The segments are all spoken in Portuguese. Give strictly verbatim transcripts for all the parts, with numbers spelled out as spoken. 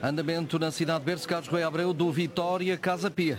Andamento na cidade de Berço, Carlos Rui Abreu, do Vitória, Casa Pia.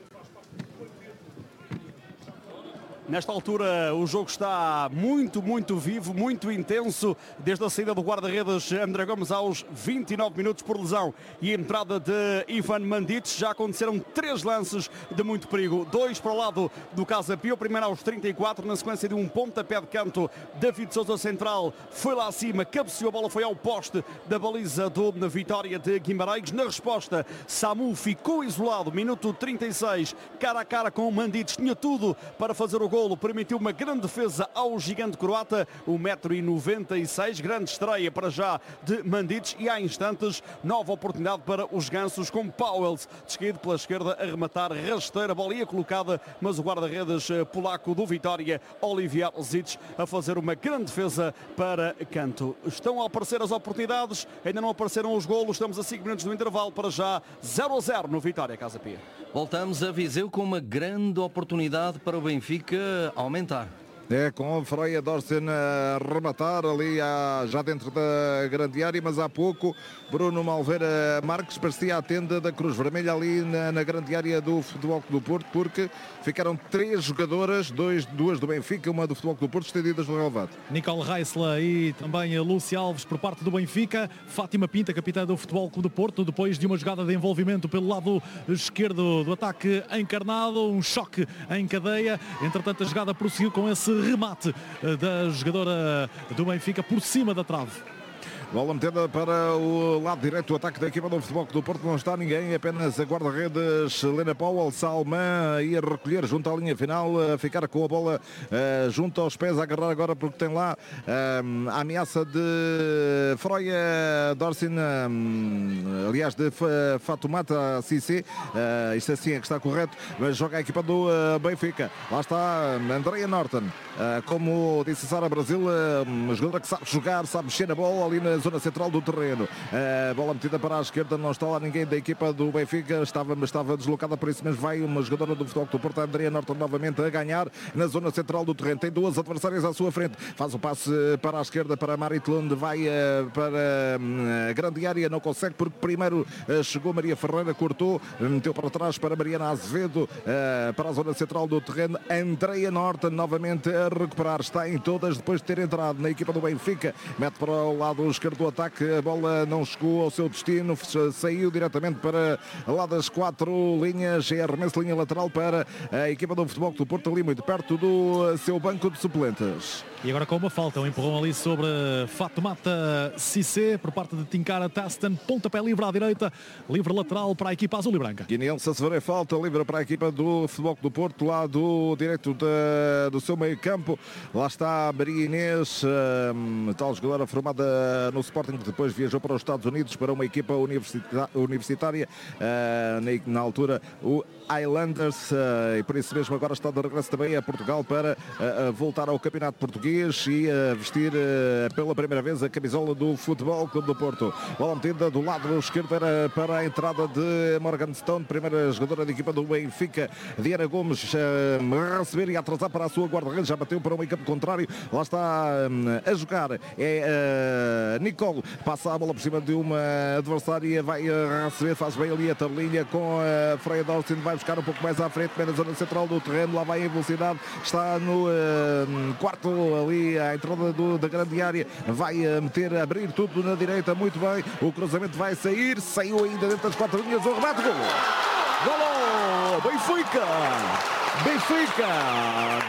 Nesta altura o jogo está muito, muito vivo, muito intenso, desde a saída do guarda-redes André Gomes aos vinte e nove minutos por lesão e a entrada de Ivan Mandic. Já aconteceram três lances de muito perigo, dois para o lado do Casa Pia, o primeiro aos trinta e quatro, na sequência de um pontapé de canto. David Sousa, central, foi lá acima, cabeceou, a bola foi ao poste da baliza do Vitória de Guimarães. Na resposta, Samu ficou isolado, minuto trinta e seis, cara a cara com o Mandic, tinha tudo para fazer o gol. Permitiu uma grande defesa ao gigante croata, um metro e noventa e seis, grande estreia para já de Mandic e há instantes nova oportunidade para os gansos com Pauwels, descaído pela esquerda a rematar rasteira, bola ia colocada, mas o guarda-redes polaco do Vitória, Olivier Zic, a fazer uma grande defesa para canto. Estão a aparecer as oportunidades, ainda não apareceram os golos, estamos a cinco minutos do intervalo, para já zero a zero no Vitória Casa Pia. Voltamos a Viseu com uma grande oportunidade para o Benfica aumentar. É, com a Freia Dorsen a rematar ali à, já dentro da grande área, mas há pouco Bruno Malveira Marques parecia a tenda da Cruz Vermelha ali na, na grande área do Futebol Clube do Porto, porque ficaram três jogadoras, dois, duas do Benfica, uma do Futebol Clube do Porto, estendidas no relevado. Nicole Reisler e também a Lúcia Alves por parte do Benfica. Fátima Pinta, capitã do Futebol Clube do Porto, depois de uma jogada de envolvimento pelo lado esquerdo do ataque encarnado, um choque em cadeia. Entretanto, a jogada prosseguiu com esse remate da jogadora do Benfica por cima da trave. Bola metida para o lado direito, o ataque da equipa do Futebol Clube do Porto, não está ninguém, apenas a guarda-redes Helena Powell, Salman a ir recolher junto à linha final, a ficar com a bola uh, junto aos pés, a agarrar agora porque tem lá uh, a ameaça de Freia Dorsen, uh, aliás de Fatoumata Cissé, uh, isto assim é que está correto, mas joga a equipa do uh, Benfica. Lá está Andrea Norton, uh, como disse Sara Brasil, uh, uma jogadora que sabe jogar, sabe mexer na bola ali na zona central do terreno. A bola metida para a esquerda, não está lá ninguém da equipa do Benfica, estava, estava deslocada, por isso mesmo vai uma jogadora do Futebol do Porto, a Andrea Norton, novamente a ganhar na zona central do terreno. Tem duas adversárias à sua frente, faz o passe para a esquerda para a Maritlund, vai para a grande área, não consegue porque primeiro chegou Maria Ferreira, cortou, meteu para trás para Mariana Azevedo, para a zona central do terreno. Andrea Norton novamente a recuperar, está em todas depois de ter entrado na equipa do Benfica, mete para o lado esquerdo do ataque, a bola não chegou ao seu destino, saiu diretamente para lá das quatro linhas, é arremesso de linha lateral para a equipa do Futebol do Porto, ali muito perto do seu banco de suplentes. E agora com uma falta, um empurrão ali sobre Fatoumata Cissé por parte de Tinkara Taston, pontapé livre à direita, livre lateral para a equipa azul e branca. Guineense a sofrer falta, livre para a equipa do Futebol do Porto, lá do direito de, do seu meio campo. Lá está Maria Inês, um, tal jogadora formada no Sporting, que depois viajou para os Estados Unidos para uma equipa universitária, uh, na, na altura o Highlanders, uh, e por isso mesmo agora está de regresso também a Portugal para uh, voltar ao Campeonato Português e uh, vestir uh, pela primeira vez a camisola do Futebol Clube do Porto. Bola metida do lado esquerdo era para a entrada de Morgan Stone, primeira jogadora da equipa do Benfica. Diana Gomes uh, receber e atrasar para a sua guarda-redes, já bateu para o meio campo contrário, lá está uh, a jogar, é uh, Nicole, passa a bola por cima de uma adversária, vai uh, receber, faz bem ali a tabelinha com a uh, Freia Dorsen, vai buscar um pouco mais à frente, na zona central do terreno, lá vai em velocidade, está no uh, quarto ali, à entrada do, da grande área, vai uh, meter, abrir tudo na direita, muito bem, o cruzamento vai sair, saiu ainda dentro das quatro linhas, o remate, gol! Gol! Benfica! Benfica!